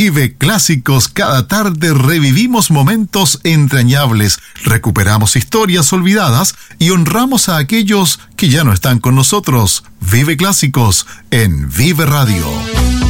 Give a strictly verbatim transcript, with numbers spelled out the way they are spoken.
Vive Clásicos. Cada tarde revivimos momentos entrañables, recuperamos historias olvidadas y honramos a aquellos que ya no están con nosotros. Vive Clásicos en Vive Radio.